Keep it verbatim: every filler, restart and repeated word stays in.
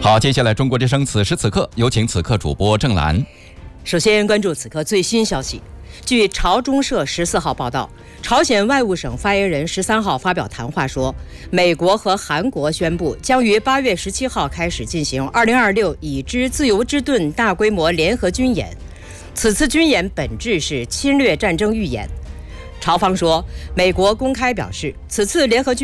好，接下来中国之声此时此刻，有请此刻主播郑兰。 首先关注此刻最新消息。据朝中社十四号报道，朝鲜外务省发言人十三号发表谈话说，美国和韩国宣布将于八月十七号开始进行二零二六已知自由之盾大规模联合军演。此次军演本质是侵略战争预演。朝方说，美国公开表示，此次联合军